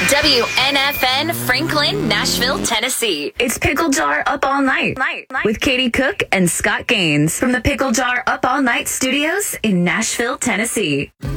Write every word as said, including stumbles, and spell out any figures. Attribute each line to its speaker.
Speaker 1: W N F N, Franklin, Nashville, Tennessee.
Speaker 2: It's Pickle Jar Up All Night, night, night with Katie Cook and Scott Gaines from the Pickle Jar Up All Night Studios in Nashville, Tennessee.